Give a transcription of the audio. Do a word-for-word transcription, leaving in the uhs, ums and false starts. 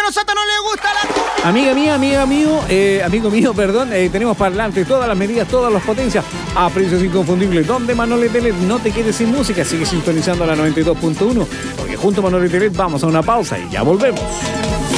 Soto no le gusta la cumbia. Amiga mía, amiga mío, eh, amigo mío, perdón, eh, tenemos parlantes, todas las medidas, todas las potencias, a precios inconfundibles. ¿Dónde Manolo Telet? No te quedes sin música, sigue sintonizando la noventa y dos punto uno, porque junto a Manolo Telet vamos a una pausa y ya volvemos.